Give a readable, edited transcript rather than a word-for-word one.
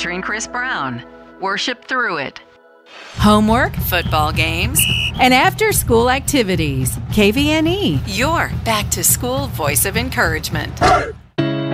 featuring Chris Brown. Worship through it. Homework, football games, and after-school activities. KVNE, your back-to-school voice of encouragement.